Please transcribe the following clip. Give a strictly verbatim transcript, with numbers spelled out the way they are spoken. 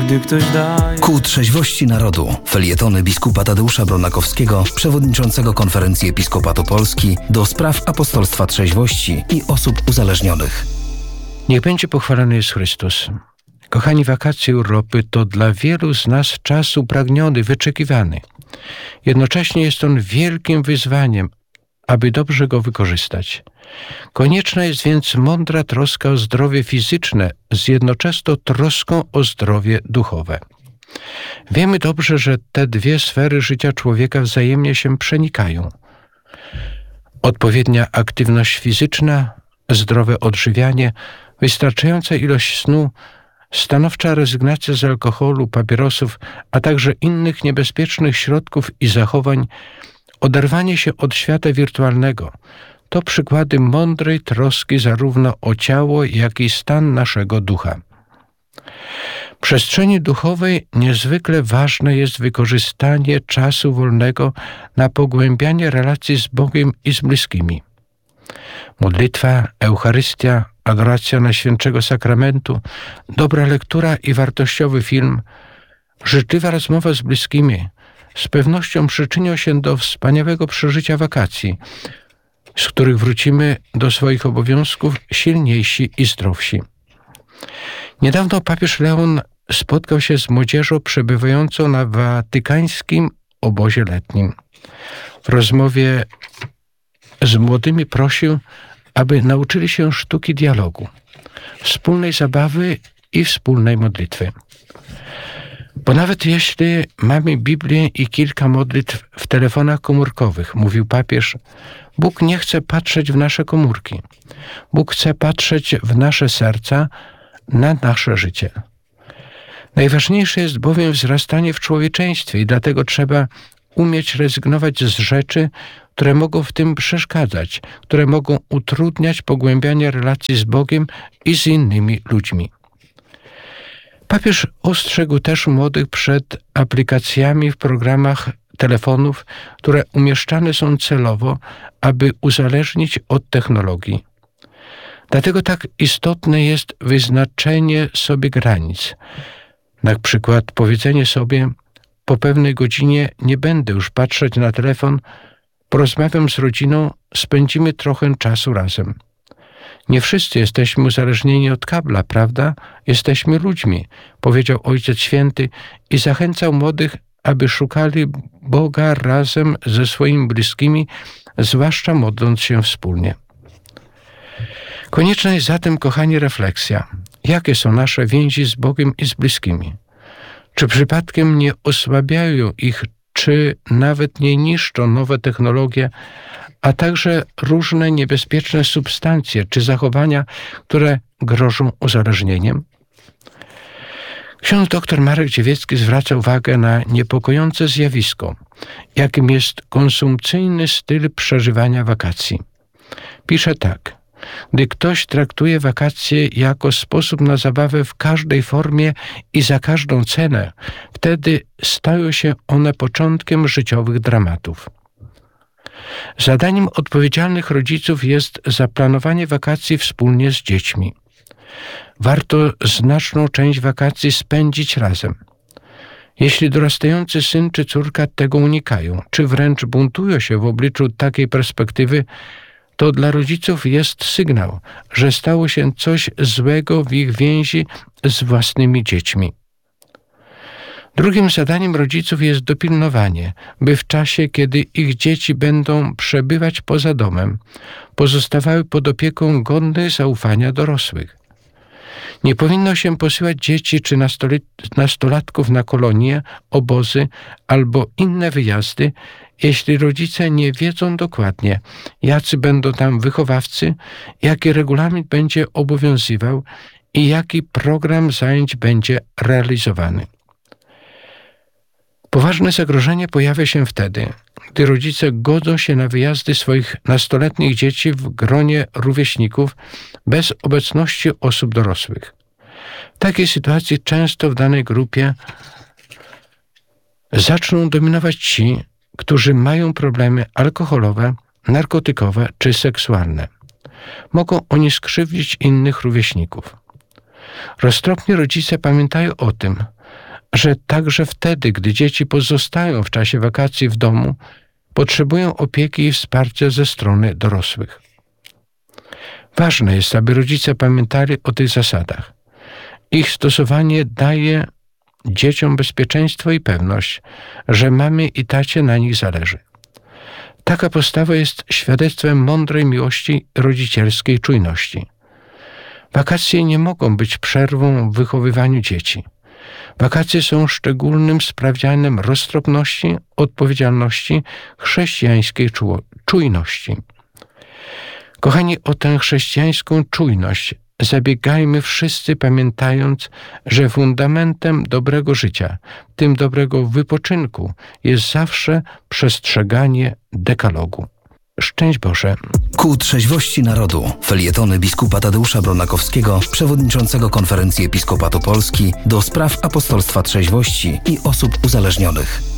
gdy ktoś daje. Ku trzeźwości narodu. Felietony biskupa Tadeusza Bronakowskiego, przewodniczącego Konferencji Episkopatu Polski do spraw apostolstwa trzeźwości i osób uzależnionych. Niech będzie pochwalony Jezus Chrystus. Kochani, wakacje urlopy to dla wielu z nas czas upragniony, wyczekiwany. Jednocześnie jest on wielkim wyzwaniem, aby dobrze go wykorzystać. Konieczna jest więc mądra troska o zdrowie fizyczne z jednoczesną troską o zdrowie duchowe. Wiemy dobrze, że te dwie sfery życia człowieka wzajemnie się przenikają. Odpowiednia aktywność fizyczna, zdrowe odżywianie, wystarczająca ilość snu, stanowcza rezygnacja z alkoholu, papierosów, a także innych niebezpiecznych środków i zachowań, oderwanie się od świata wirtualnego to przykłady mądrej troski zarówno o ciało, jak i stan naszego ducha. W przestrzeni duchowej niezwykle ważne jest wykorzystanie czasu wolnego na pogłębianie relacji z Bogiem i z bliskimi. Modlitwa, Eucharystia, adoracja Najświętszego Sakramentu, dobra lektura i wartościowy film, życzliwa rozmowa z bliskimi z pewnością przyczynią się do wspaniałego przeżycia wakacji, z których wrócimy do swoich obowiązków silniejsi i zdrowsi. Niedawno papież Leon spotkał się z młodzieżą przebywającą na watykańskim obozie letnim. W rozmowie z młodymi prosił, aby nauczyli się sztuki dialogu, wspólnej zabawy i wspólnej modlitwy. Bo nawet jeśli mamy Biblię i kilka modlitw w telefonach komórkowych, mówił papież, Bóg nie chce patrzeć w nasze komórki. Bóg chce patrzeć w nasze serca, na nasze życie. Najważniejsze jest bowiem wzrastanie w człowieczeństwie i dlatego trzeba umieć rezygnować z rzeczy, które mogą w tym przeszkadzać, które mogą utrudniać pogłębianie relacji z Bogiem i z innymi ludźmi. Papież ostrzegł też młodych przed aplikacjami w programach telefonów, które umieszczane są celowo, aby uzależnić od technologii. Dlatego tak istotne jest wyznaczenie sobie granic. Na przykład powiedzenie sobie, po pewnej godzinie nie będę już patrzeć na telefon, porozmawiam z rodziną, spędzimy trochę czasu razem. Nie wszyscy jesteśmy uzależnieni od kabla, prawda? Jesteśmy ludźmi, powiedział Ojciec Święty i zachęcał młodych, aby szukali Boga razem ze swoimi bliskimi, zwłaszcza modląc się wspólnie. Konieczna jest zatem, kochani, refleksja. Jakie są nasze więzi z Bogiem i z bliskimi? Czy przypadkiem nie osłabiają ich, czy nawet nie niszczą nowe technologie, a także różne niebezpieczne substancje czy zachowania, które grożą uzależnieniem? Ksiądz dr Marek Dziewiecki zwraca uwagę na niepokojące zjawisko, jakim jest konsumpcyjny styl przeżywania wakacji. Pisze tak. Gdy ktoś traktuje wakacje jako sposób na zabawę w każdej formie i za każdą cenę, wtedy stają się one początkiem życiowych dramatów. Zadaniem odpowiedzialnych rodziców jest zaplanowanie wakacji wspólnie z dziećmi. Warto znaczną część wakacji spędzić razem. Jeśli dorastający syn czy córka tego unikają, czy wręcz buntują się w obliczu takiej perspektywy, to dla rodziców jest sygnał, że stało się coś złego w ich więzi z własnymi dziećmi. Drugim zadaniem rodziców jest dopilnowanie, by w czasie, kiedy ich dzieci będą przebywać poza domem, pozostawały pod opieką godnej zaufania dorosłych. Nie powinno się posyłać dzieci czy nastolatków na kolonie, obozy albo inne wyjazdy, jeśli rodzice nie wiedzą dokładnie, jacy będą tam wychowawcy, jaki regulamin będzie obowiązywał i jaki program zajęć będzie realizowany. Poważne zagrożenie pojawia się wtedy, gdy rodzice godzą się na wyjazdy swoich nastoletnich dzieci w gronie rówieśników bez obecności osób dorosłych. W takiej sytuacji często w danej grupie zaczną dominować ci, którzy mają problemy alkoholowe, narkotykowe czy seksualne. Mogą oni skrzywdzić innych rówieśników. Roztropni rodzice pamiętają o tym, że także wtedy, gdy dzieci pozostają w czasie wakacji w domu, potrzebują opieki i wsparcia ze strony dorosłych. Ważne jest, aby rodzice pamiętali o tych zasadach. Ich stosowanie daje dzieciom bezpieczeństwo i pewność, że mamie i tacie na nich zależy. Taka postawa jest świadectwem mądrej miłości rodzicielskiej czujności. Wakacje nie mogą być przerwą w wychowywaniu dzieci. Wakacje są szczególnym sprawdzianem roztropności, odpowiedzialności, chrześcijańskiej czujności. Kochani, o tę chrześcijańską czujność zabiegajmy wszyscy, pamiętając, że fundamentem dobrego życia, tym dobrego wypoczynku, jest zawsze przestrzeganie dekalogu. Szczęść Boże. Ku trzeźwości narodu. Felietony biskupa Tadeusza Bronakowskiego, przewodniczącego Konferencji Episkopatu Polski do spraw apostolstwa trzeźwości i osób uzależnionych.